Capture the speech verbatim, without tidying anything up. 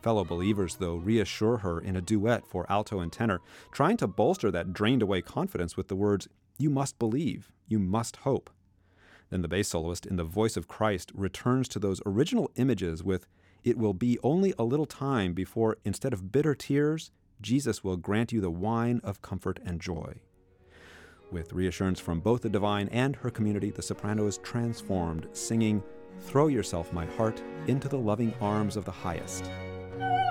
fellow believers, though, reassure her in a duet for alto and tenor, trying to bolster that drained-away confidence with the words, "You must believe, you must hope." Then the bass soloist, in the voice of Christ, returns to those original images with, "It will be only a little time before, instead of bitter tears, Jesus will grant you the wine of comfort and joy." With reassurance from both the divine and her community, the soprano is transformed, singing, "Throw yourself, my heart, into the loving arms of the highest."